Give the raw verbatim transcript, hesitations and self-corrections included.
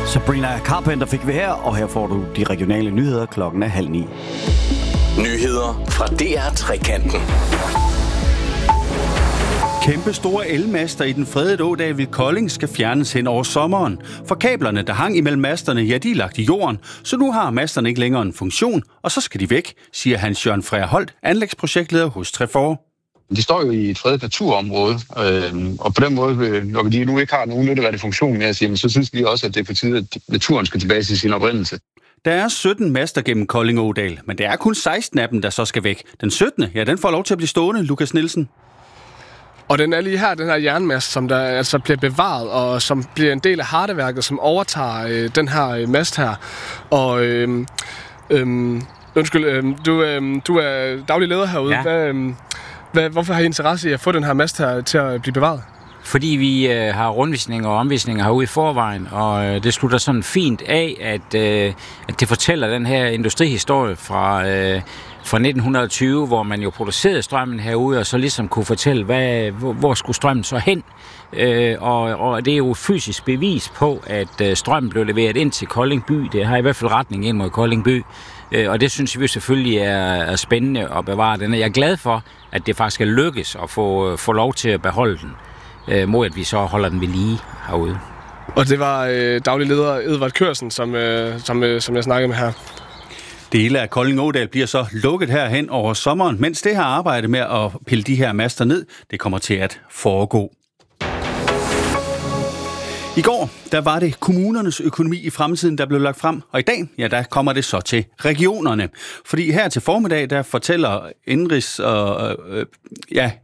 Sabrina Carpenter fik vi her, og her får du de regionale nyheder. Klokken er halv ni. Nyheder fra D R Trekanten. Kæmpe store elmaster i den fredede ådal ved Kolding skal fjernes hen over sommeren. For kablerne, der hang imellem masterne, ja, de er lagt i jorden, så nu har masterne ikke længere en funktion, og så skal de væk, siger Hans Jørgen Freja Holt, anlægsprojektleder hos Trefor. De står jo i et fredet naturområde, øh, og på den måde, når de nu ikke har nogen nytteværdig funktion mere, så synes vi også, at det er på tide, at naturen skal tilbage til sin oprindelse. Der er sytten master gennem Kolding Ådal, men det er kun seksten af dem, der så skal væk. Den syttende, ja, den får lov til at blive stående, Lukas Nielsen. Og den er lige her, den her jernmast, som der altså bliver bevaret, og som bliver en del af hardeværket, som overtager øh, den her øh, mast her. Og øh, øh, undskyld, øh, du, øh, du er daglig leder herude. Ja. Hvad, øh, hvad, hvorfor har I interesse i at få den her mast her til at blive bevaret? Fordi vi øh, har rundvisninger og omvisninger herude i forvejen, og øh, det slutter sådan fint af, at, øh, at det fortæller den her industrihistorie fra, øh, fra nitten tyve, hvor man jo producerede strømmen herude, og så ligesom kunne fortælle, hvad, hvor, hvor skulle strømmen så hen. Øh, og, og det er jo fysisk bevis på, at øh, strømmen blev leveret ind til Kolding by. Det har i hvert fald retning ind mod Kolding by. Øh, og det synes vi selvfølgelig er, er spændende at bevare den. Jeg er glad for, at det faktisk skal lykkes at få, få lov til at beholde den, øh, mod at vi så holder den ved lige herude. Og det var øh, daglig leder Edvard Kørsen, som, øh, som, øh, som jeg snakkede med her. Dele af Kolding Ådal bliver så lukket herhen over sommeren, mens det her arbejde med at pille de her master ned, det kommer til at foregå. I går, der var det kommunernes økonomi i fremtiden, der blev lagt frem, og i dag, ja, der kommer det så til regionerne. Fordi her til formiddag, der fortæller indrigs og, øh, ja,